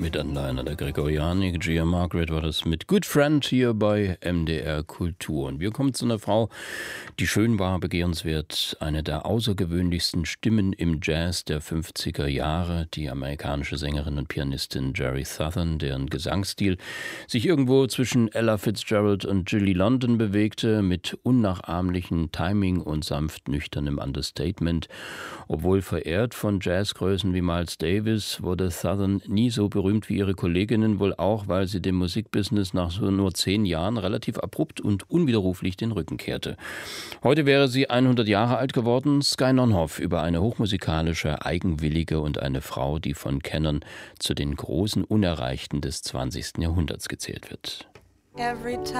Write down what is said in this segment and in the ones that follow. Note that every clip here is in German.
mit Anleihen der Gregorianik. Gia Margaret war das mit Good Friend hier bei MDR Kultur. Und wir kommen zu einer Frau, die schön war, begehrenswert, eine der außergewöhnlichsten Stimmen im Jazz der 50er Jahre, die amerikanische Sängerin und Pianistin Jerry Southern, deren Gesangsstil sich irgendwo zwischen Ella Fitzgerald und Julie London bewegte, mit unnachahmlichem Timing und sanft nüchternem Understatement. Obwohl verehrt von Jazzgrößen wie Miles Davis, wurde Southern nie so berühmt wie ihre Kolleginnen, wohl auch, weil sie dem Musikbusiness nach so nur 10 Jahren relativ abrupt und unwiderruflich den Rücken kehrte. Heute wäre sie 100 Jahre alt geworden. Sky Nonhoff über eine hochmusikalische, eigenwillige und eine Frau, die von Kennern zu den großen Unerreichten des 20. Jahrhunderts gezählt wird. Every time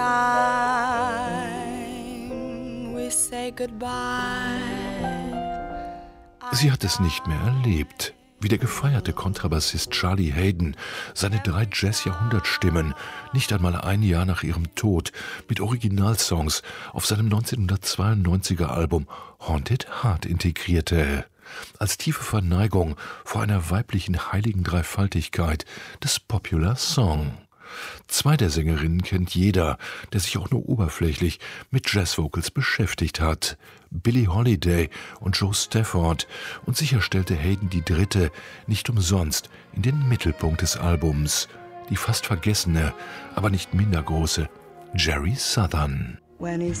we say goodbye. Sie hat es nicht mehr erlebt. Wie der gefeierte Kontrabassist Charlie Haydn, seine 3 Jazz-Jahrhundertstimmen, nicht einmal ein Jahr nach ihrem Tod, mit Originalsongs auf seinem 1992er Album Haunted Heart integrierte. Als tiefe Verneigung vor einer weiblichen heiligen Dreifaltigkeit des Popular Song. 2 der Sängerinnen kennt jeder, der sich auch nur oberflächlich mit Jazzvocals beschäftigt hat. Billie Holiday und Joe Stafford. Und sicher stellte Haydn die 3. nicht umsonst in den Mittelpunkt des Albums. Die fast vergessene, aber nicht minder große Jerry Southern.